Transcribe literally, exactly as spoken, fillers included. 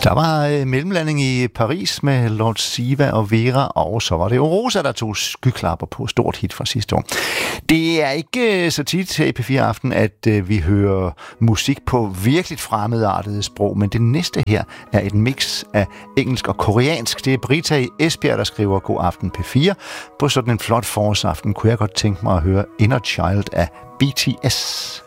Der var øh, mellemlanding i Paris med Lord Siva og Vera, og så var det jo Rosa, der tog skyklapper på. Stort hit fra sidste år. Det er ikke øh, så tit her i P fire Aften, at øh, vi hører musik på virkelig fremmedartede sprog, men det næste her er et mix af engelsk og koreansk. Det er Brita i Esbjerg, der skriver God Aften P fire. På sådan en flot forårsaften kunne jeg godt tænke mig at høre Inner Child af B T S.